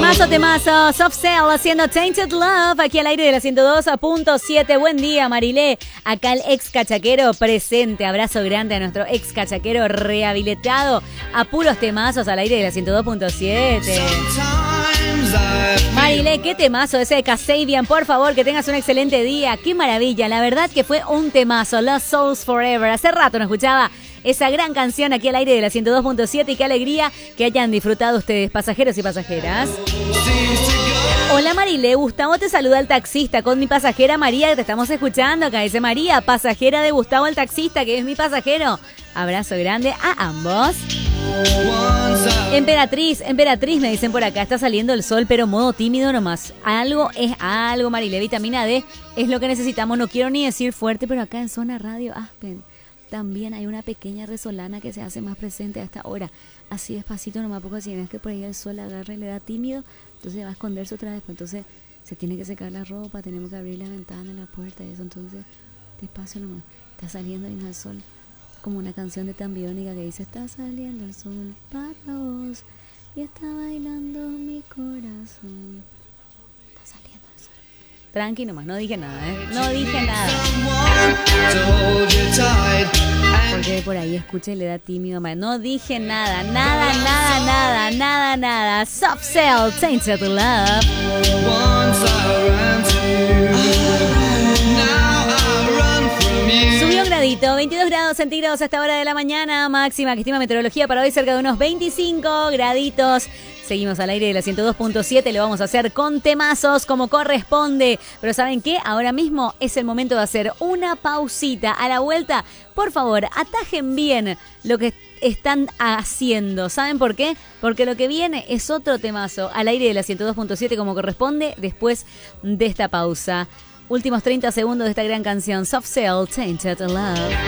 Temazo, Soft Cell haciendo Tainted Love aquí al aire de la 102.7. Buen día, Marilé. Acá el ex cachaquero presente. Abrazo grande a nuestro ex cachaquero rehabilitado a puros temazos al aire de la 102.7. Marilé, qué temazo ese de Kasabian. Por favor, que tengas un excelente día. Qué maravilla, la verdad que fue un temazo. Lost Souls Forever. Hace rato no escuchaba esa gran canción aquí al aire de la 102.7 y qué alegría que hayan disfrutado ustedes, pasajeros y pasajeras. Hola Marilé, Gustavo te saluda el taxista con mi pasajera María, que te estamos escuchando. Acá dice María, pasajera de Gustavo el taxista, que es mi pasajero. Abrazo grande a ambos. Emperatriz me dicen por acá, está saliendo el sol, pero modo tímido nomás. Algo es algo, Marilé, vitamina D es lo que necesitamos. No quiero ni decir fuerte, pero acá en Zona Radio Aspen también hay una pequeña resolana que se hace más presente a esta hora. Así despacito nomás, poco así. No es que por ahí el sol agarra y le da tímido, entonces va a esconderse otra vez. Pues entonces se tiene que secar la ropa, tenemos que abrir la ventana, la puerta y eso. Entonces, despacio nomás. Está saliendo y no el sol. Como una canción de Tambiónica que dice: está saliendo el sol para vos y está bailando mi corazón. Está saliendo el sol. Tranqui nomás, no dije nada, no dije nada. Porque por ahí escucha y le da tímido más. No dije nada, nada. Soft Cell, Tainted Love. Subió un gradito, 22 grados centígrados a esta hora de la mañana. Máxima que estima meteorología para hoy cerca de unos 25 graditos. Seguimos al aire de la 102.7, lo vamos a hacer con temazos como corresponde. Pero ¿saben qué? Ahora mismo es el momento de hacer una pausita. A la vuelta, por favor, atajen bien lo que están haciendo. ¿Saben por qué? Porque lo que viene es otro temazo al aire de la 102.7 como corresponde después de esta pausa. Últimos 30 segundos de esta gran canción, Soft Cell, Tainted Love.